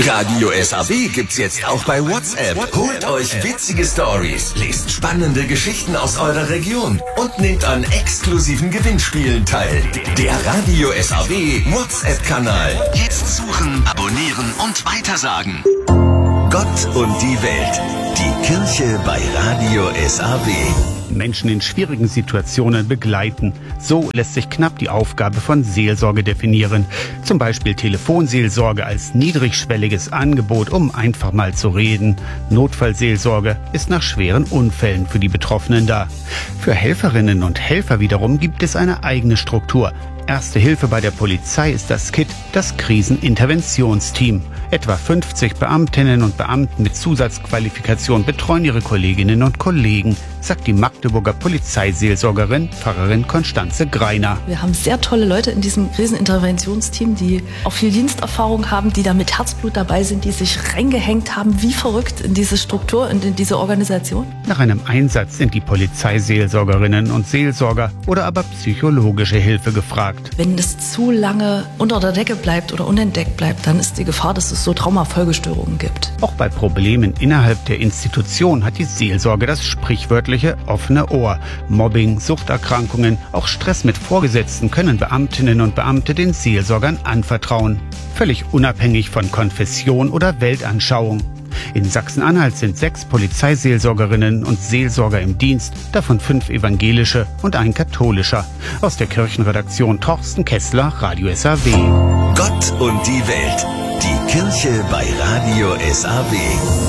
Radio SAW gibt's jetzt auch bei WhatsApp. Holt euch witzige Stories, lest spannende Geschichten aus eurer Region und nehmt an exklusiven Gewinnspielen teil. Der Radio SAW WhatsApp-Kanal. Jetzt suchen, abonnieren und weitersagen. Gott und die Welt. Die Kirche bei Radio SAW. Menschen in schwierigen Situationen begleiten. So lässt sich knapp die Aufgabe von Seelsorge definieren. Zum Beispiel Telefonseelsorge als niedrigschwelliges Angebot, um einfach mal zu reden. Notfallseelsorge ist nach schweren Unfällen für die Betroffenen da. Für Helferinnen und Helfer wiederum gibt es eine eigene Struktur. Erste Hilfe bei der Polizei ist das KIT, das Kriseninterventionsteam. Etwa 50 Beamtinnen und Beamten mit Zusatzqualifikation betreuen ihre Kolleginnen und Kollegen, sagt die Magdeburger Polizeiseelsorgerin Pfarrerin Konstanze Greiner. Wir haben sehr tolle Leute in diesem Kriseninterventionsteam, die auch viel Diensterfahrung haben, die da mit Herzblut dabei sind, die sich reingehängt haben, wie verrückt in diese Struktur und in diese Organisation. Nach einem Einsatz sind die Polizeiseelsorgerinnen und Seelsorger oder aber psychologische Hilfe gefragt. Wenn es zu lange unter der Decke bleibt oder unentdeckt bleibt, dann ist die Gefahr, dass es so Traumafolgestörungen gibt. Auch bei Problemen innerhalb der Institution hat die Seelsorge das sprichwörtliche offene Ohr. Mobbing, Suchterkrankungen, auch Stress mit Vorgesetzten können Beamtinnen und Beamte den Seelsorgern anvertrauen. Völlig unabhängig von Konfession oder Weltanschauung. In Sachsen-Anhalt sind 6 Polizeiseelsorgerinnen und Seelsorger im Dienst, davon 5 evangelische und ein katholischer. Aus der Kirchenredaktion Torsten Kessler, Radio SAW. Gott und die Welt. Die Kirche bei Radio SAW.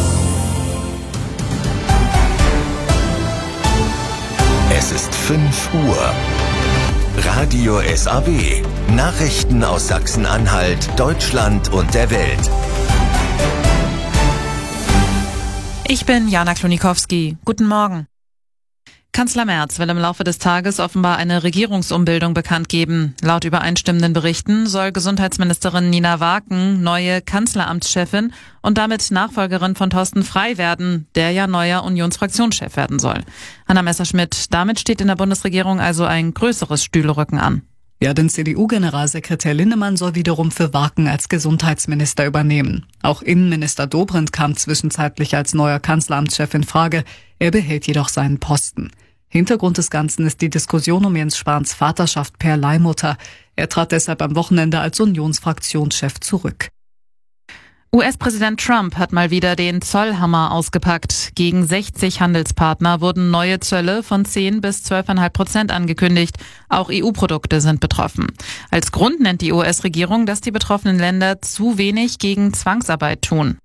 Es ist 5 Uhr. Radio SAW. Nachrichten aus Sachsen-Anhalt, Deutschland und der Welt. Ich bin Jana Klonikowski. Guten Morgen. Kanzler Merz will im Laufe des Tages offenbar eine Regierungsumbildung bekannt geben. Laut übereinstimmenden Berichten soll Gesundheitsministerin Nina Waaken neue Kanzleramtschefin und damit Nachfolgerin von Thorsten Frey werden, der ja neuer Unionsfraktionschef werden soll. Anna Messerschmidt, damit steht in der Bundesregierung also ein größeres Stühlerücken an. Ja, denn CDU-Generalsekretär Linnemann soll wiederum für Waaken als Gesundheitsminister übernehmen. Auch Innenminister Dobrindt kam zwischenzeitlich als neuer Kanzleramtschef in Frage. Er behält jedoch seinen Posten. Hintergrund des Ganzen ist die Diskussion um Jens Spahns Vaterschaft per Leihmutter. Er trat deshalb am Wochenende als Unionsfraktionschef zurück. US-Präsident Trump hat mal wieder den Zollhammer ausgepackt. Gegen 60 Handelspartner wurden neue Zölle von 10 bis 12,5% angekündigt. Auch EU-Produkte sind betroffen. Als Grund nennt die US-Regierung, dass die betroffenen Länder zu wenig gegen Zwangsarbeit tun.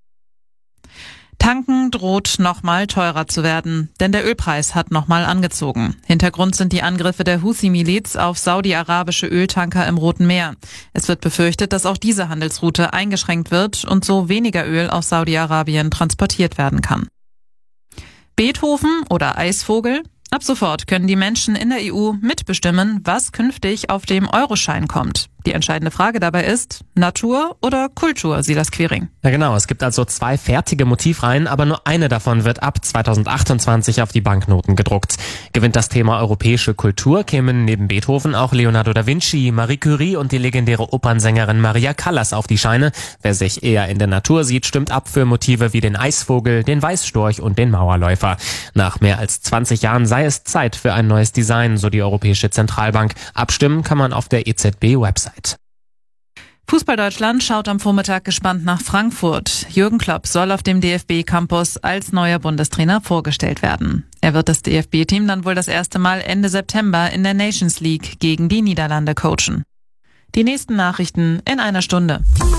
Tanken droht nochmal teurer zu werden, denn der Ölpreis hat nochmal angezogen. Hintergrund sind die Angriffe der Houthi-Miliz auf saudi-arabische Öltanker im Roten Meer. Es wird befürchtet, dass auch diese Handelsroute eingeschränkt wird und so weniger Öl aus Saudi-Arabien transportiert werden kann. Beethoven oder Eisvogel? Ab sofort können die Menschen in der EU mitbestimmen, was künftig auf dem Euroschein kommt. Die entscheidende Frage dabei ist, Natur oder Kultur, Silas Quiring? Ja genau, es gibt also 2 fertige Motivreihen, aber nur eine davon wird ab 2028 auf die Banknoten gedruckt. Gewinnt das Thema europäische Kultur, kämen neben Beethoven auch Leonardo da Vinci, Marie Curie und die legendäre Opernsängerin Maria Callas auf die Scheine. Wer sich eher in der Natur sieht, stimmt ab für Motive wie den Eisvogel, den Weißstorch und den Mauerläufer. Nach mehr als 20 Jahren sei es Zeit für ein neues Design, so die Europäische Zentralbank. Abstimmen kann man auf der EZB-Website. Fußball Deutschland schaut am Vormittag gespannt nach Frankfurt. Jürgen Klopp soll auf dem DFB-Campus als neuer Bundestrainer vorgestellt werden. Er wird das DFB-Team dann wohl das erste Mal Ende September in der Nations League gegen die Niederlande coachen. Die nächsten Nachrichten in einer Stunde.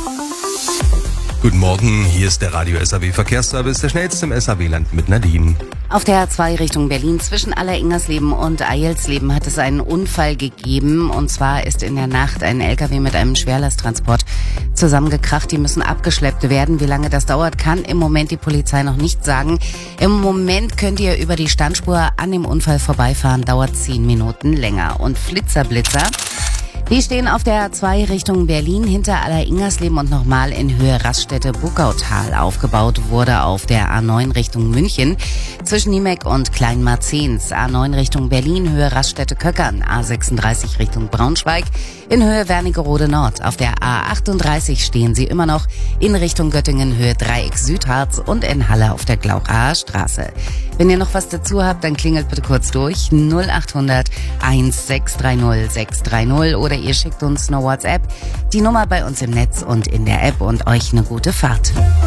Guten Morgen, hier ist der Radio SAW Verkehrsservice, der schnellste im SAW-Land mit Nadine. Auf der A2 Richtung Berlin zwischen Alleringersleben und Eilsleben hat es einen Unfall gegeben. Und zwar ist in der Nacht ein LKW mit einem Schwerlasttransport zusammengekracht. Die müssen abgeschleppt werden. Wie lange das dauert, kann im Moment die Polizei noch nicht sagen. Im Moment könnt ihr über die Standspur an dem Unfall vorbeifahren. Dauert 10 Minuten länger. Und Flitzer. Die stehen auf der A2 Richtung Berlin hinter Alleringersleben und nochmal in Höhe Raststätte-Buckautal. Aufgebaut wurde auf der A9 Richtung München zwischen Niemek und Kleinmarzens. A9 Richtung Berlin, Höhe Raststätte-Köckern. A36 Richtung Braunschweig In Höhe Wernigerode Nord. Auf der A38 stehen Sie immer noch in Richtung Göttingen, Höhe Dreieck Südharz und in Halle auf der Glauchaer Straße. Wenn ihr noch was dazu habt, dann klingelt bitte kurz durch 0800 1630 630 oder ihr schickt uns eine WhatsApp. Die Nummer bei uns im Netz und in der App und euch eine gute Fahrt.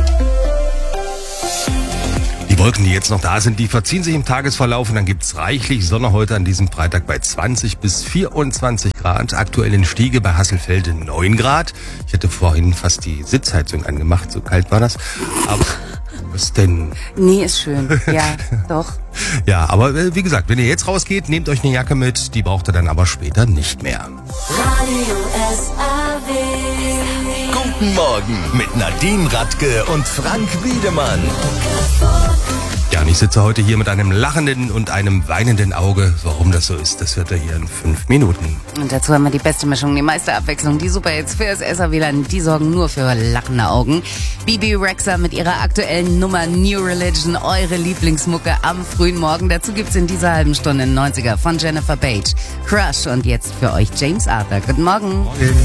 Die Wolken, die jetzt noch da sind, die verziehen sich im Tagesverlauf und dann gibt's reichlich Sonne heute an diesem Freitag bei 20 bis 24 Grad. Aktuell in Stiege bei Hasselfelde 9 Grad. Ich hätte vorhin fast die Sitzheizung angemacht, so kalt war das. Aber was denn? Nee, ist schön. Ja, doch. Ja, aber wie gesagt, wenn ihr jetzt rausgeht, nehmt euch eine Jacke mit. Die braucht ihr dann aber später nicht mehr. Radio SAW. Guten Morgen mit Nadine Radke und Frank Wiedemann. Ja, und ich sitze heute hier mit einem lachenden und einem weinenden Auge. Warum das so ist, das hört ihr hier in 5 Minuten. Und dazu haben wir die beste Mischung, die meiste Abwechslung, die Superhits für das SAW-Land, die sorgen nur für lachende Augen. Bibi Rexha mit ihrer aktuellen Nummer New Religion, eure Lieblingsmucke am frühen Morgen. Dazu gibt's in dieser halben Stunde 90er von Jennifer Page, Crush und jetzt für euch James Arthur. Guten Morgen. Morgen.